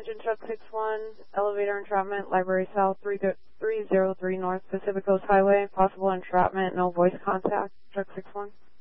Attention Truck 61, elevator entrapment, Library South, 303 North Pacific Coast Highway, possible entrapment, no voice contact, Truck 61.